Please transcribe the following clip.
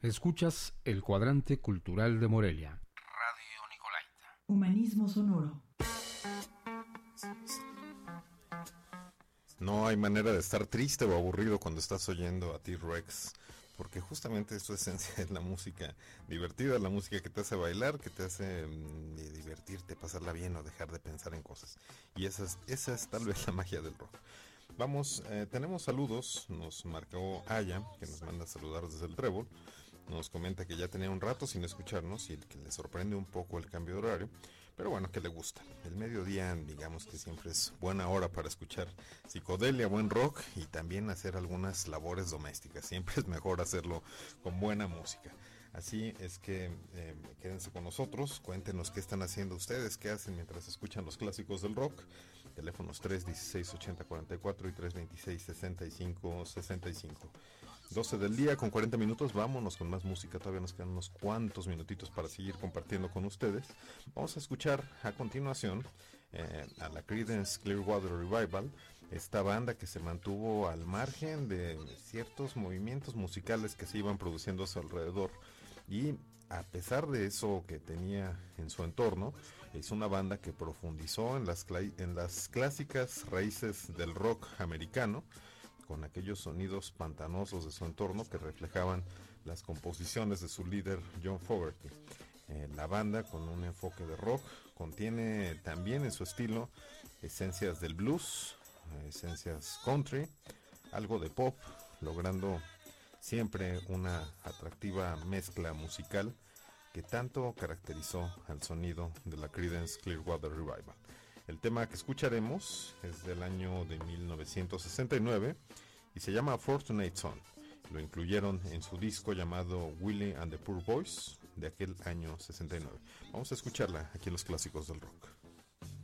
Escuchas el Cuadrante Cultural de Morelia. Radio Nicolaita. Humanismo sonoro. No hay manera de estar triste o aburrido cuando estás oyendo a T-Rex, porque justamente su esencia es la música divertida, la música que te hace bailar, que te hace divertirte, pasarla bien o dejar de pensar en cosas. Y esa es tal vez la magia del rock. Vamos, tenemos saludos, nos marcó Aya, que nos manda a saludar desde el Trébol. Nos comenta que ya tenía un rato sin escucharnos y que le sorprende un poco el cambio de horario, pero bueno, que le gusta. El mediodía, digamos que siempre es buena hora para escuchar psicodelia, buen rock y también hacer algunas labores domésticas. Siempre es mejor hacerlo con buena música. Así es que quédense con nosotros, cuéntenos qué están haciendo ustedes, qué hacen mientras escuchan los clásicos del rock. Teléfonos 316-8044 y 326-6565. 12 del día con 40 minutos, vámonos con más música, todavía nos quedan unos cuantos minutitos para seguir compartiendo con ustedes. Vamos a escuchar a continuación a la Creedence Clearwater Revival, esta banda que se mantuvo al margen de ciertos movimientos musicales que se iban produciendo a su alrededor. Y a pesar de eso que tenía en su entorno, es una banda que profundizó en las clásicas raíces del rock americano, con aquellos sonidos pantanosos de su entorno que reflejaban las composiciones de su líder John Fogerty. La banda, con un enfoque de rock, contiene también en su estilo esencias del blues, esencias country, algo de pop, logrando siempre una atractiva mezcla musical que tanto caracterizó al sonido de la Creedence Clearwater Revival. El tema que escucharemos es del año de 1969 y se llama Fortunate Son. Lo incluyeron en su disco llamado Willie and the Poor Boys de aquel año 69. Vamos a escucharla aquí en los clásicos del rock.